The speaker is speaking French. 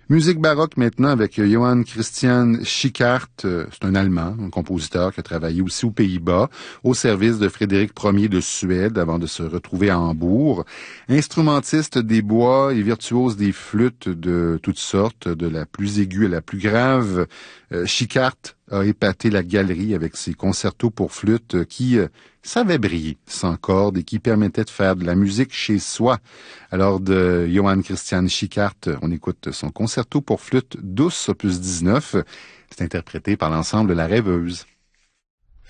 Musique baroque maintenant avec Johann Christian Schickart. C'est un Allemand, un compositeur qui a travaillé aussi aux Pays-Bas, au service de Frédéric Ier de Suède avant de se retrouver à Hambourg. Instrumentiste des bois et virtuose des flûtes de toutes sortes, de la plus aiguë à la plus grave, Schickart a épaté la galerie avec ses concertos pour flûte qui savaient briller sans cordes et qui permettaient de faire de la musique chez soi. Alors de Johann Christian Schickart, on écoute son concerto pour flûte douce, opus 19. C'est interprété par l'ensemble La Rêveuse.